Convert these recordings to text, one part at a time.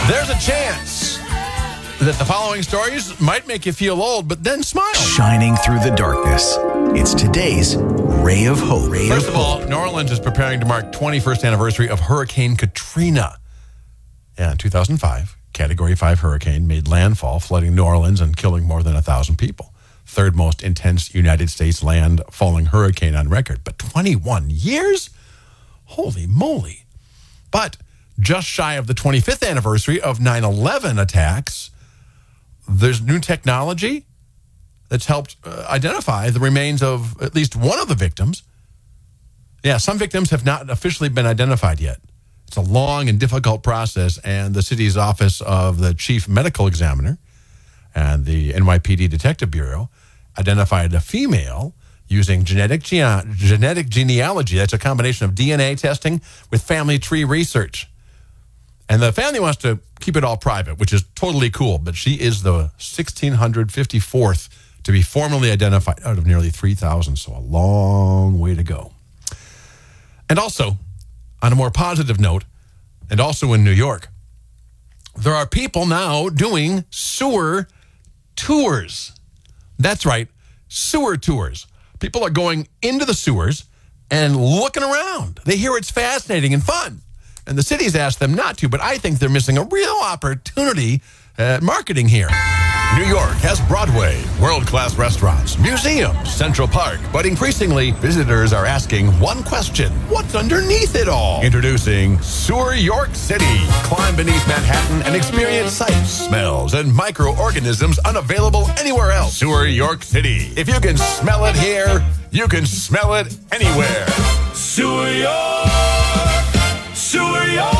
There's a chance that the following stories might make you feel old, but then smile. Shining through the darkness. It's today's Ray of Hope. First of all, New Orleans is preparing to mark 21st anniversary of Hurricane Katrina. Yeah, in 2005, Category 5 hurricane made landfall, flooding New Orleans and killing more than 1,000 people. Third most intense United States land-falling hurricane on record. But 21 years? Holy moly. But just shy of the 25th anniversary of 9/11 attacks, there's new technology that's helped identify the remains of at least one of the victims. Yeah, some victims have not officially been identified yet. It's a long and difficult process, and the city's Office of the Chief Medical Examiner and the NYPD Detective Bureau identified a female using genetic genealogy. That's a combination of DNA testing with family tree research. And the family wants to keep it all private, which is totally cool, but she is the 1,654th to be formally identified out of nearly 3,000, so a long way to go. And also, on a more positive note, and also in New York, there are people now doing sewer tours. That's right, sewer tours. People are going into the sewers and looking around. They hear it's fascinating and fun. And the city's asked them not to, but I think they're missing a real opportunity at marketing here. New York has Broadway, world-class restaurants, museums, Central Park, but increasingly, visitors are asking one question: what's underneath it all? Introducing Sewer York City. Climb beneath Manhattan and experience sights, smells, and microorganisms unavailable anywhere else. Sewer York City. If you can smell it here, you can smell it anywhere. Sewer York! Sewer York!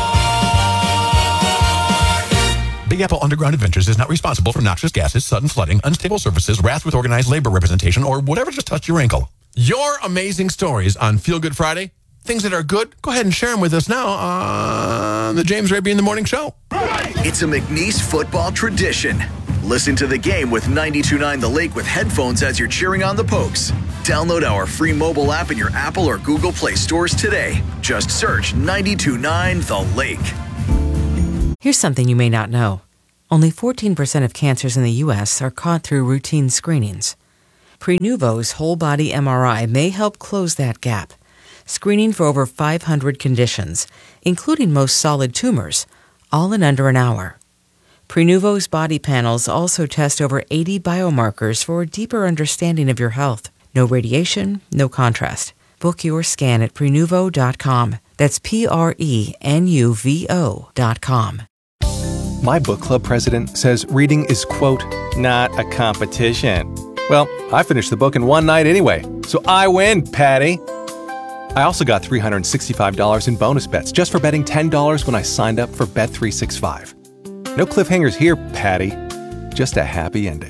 Big Apple Underground Adventures is not responsible for noxious gases, sudden flooding, unstable surfaces, wrath with organized labor representation, or whatever just touched your ankle. Your amazing stories on Feel Good Friday, things that are good, go ahead and share them with us now on the James Raby in the Morning Show. It's a McNeese football tradition. Listen to the game with 92.9 The Lake with headphones as you're cheering on the Pokes. Download our free mobile app in your Apple or Google Play stores today. Just search 92.9 The Lake. Here's something you may not know. Only 14% of cancers in the U.S. are caught through routine screenings. Prenuvo's whole-body MRI may help close that gap, screening for over 500 conditions, including most solid tumors, all in under an hour. Prenuvo's body panels also test over 80 biomarkers for a deeper understanding of your health. No radiation, no contrast. Book your scan at Prenuvo.com. That's Prenuvo.com. My book club president says reading is, quote, not a competition. Well, I finished the book in one night anyway, so I win, Patty. I also got $365 in bonus bets just for betting $10 when I signed up for Bet365. No cliffhangers here, Patty. Just a happy ending.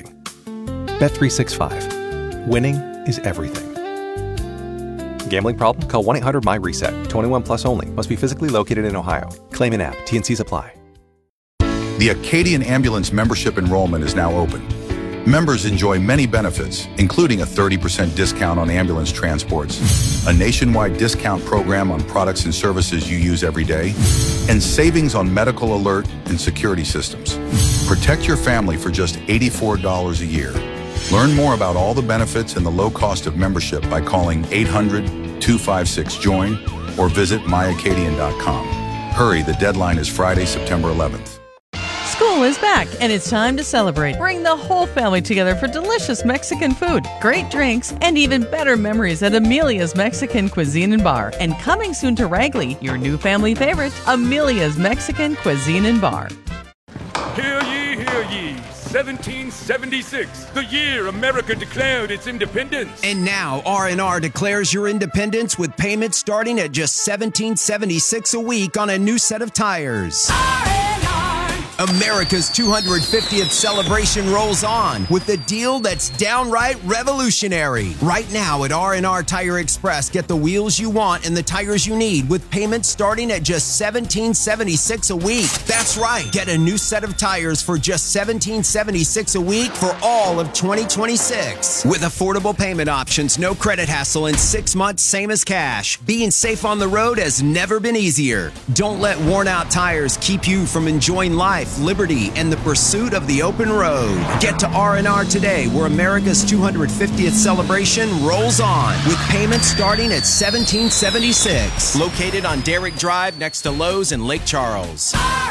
Bet365. Winning is everything. Gambling problem? Call 1-800-MY-RESET. 21 plus only. Must be physically located in Ohio. Claim in app. T&Cs apply. The Acadian Ambulance membership enrollment is now open. Members enjoy many benefits, including a 30% discount on ambulance transports, a nationwide discount program on products and services you use every day, and savings on medical alert and security systems. Protect your family for just $84 a year. Learn more about all the benefits and the low cost of membership by calling 800-256-JOIN or visit myacadian.com. Hurry, the deadline is Friday, September 11th. School is back, and it's time to celebrate. Bring the whole family together for delicious Mexican food, great drinks, and even better memories at Amelia's Mexican Cuisine and Bar. And coming soon to Ragley, your new family favorite, Amelia's Mexican Cuisine and Bar. Hear ye, hear ye. 1776, the year America declared its independence. And now R&R declares your independence with payments starting at just $17.76 a week on a new set of tires. America's 250th celebration rolls on with a deal that's downright revolutionary. Right now at R&R Tire Express, get the wheels you want and the tires you need with payments starting at just $17.76 a week. That's right. Get a new set of tires for just $17.76 a week for all of 2026. With affordable payment options, no credit hassle, and 6 months same as cash. Being safe on the road has never been easier. Don't let worn out tires keep you from enjoying life. life, liberty, and the pursuit of the open road. Get to R&R today, where America's 250th celebration rolls on, with payments starting at $1,776. Located on Derrick Drive next to Lowe's in Lake Charles.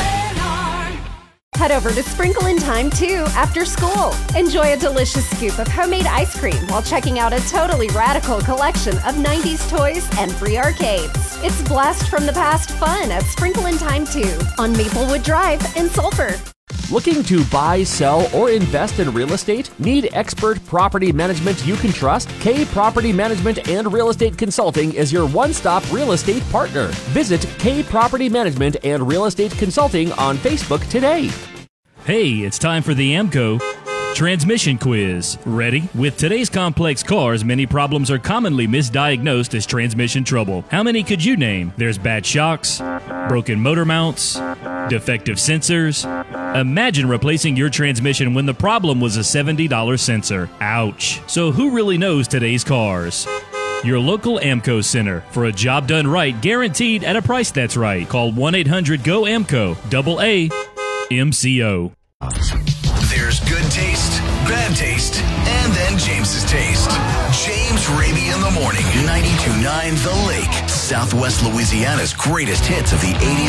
Head over to Sprinkle in Time 2 after school. Enjoy a delicious scoop of homemade ice cream while checking out a totally radical collection of 90s toys and free arcades. It's blast from the past fun at Sprinkle in Time 2 on Maplewood Drive in Sulphur. Looking to buy, sell, or invest in real estate? Need expert property management you can trust? K Property Management and Real Estate Consulting is your one-stop real estate partner. Visit K Property Management and Real Estate Consulting on Facebook today. Hey, it's time for the AAMCO Transmission Quiz. Ready? With today's complex cars, many problems are commonly misdiagnosed as transmission trouble. How many could you name? There's bad shocks, broken motor mounts, defective sensors. Imagine replacing your transmission when the problem was a $70 sensor. Ouch. So who really knows today's cars? Your local AAMCO center. For a job done right, guaranteed at a price that's right. Call 1-800-GO-AAMCO. AAMCO. There's good taste, bad taste, and then James's taste. James Raby in the morning. 92.9 The Lake. Southwest Louisiana's greatest hits of the 80s.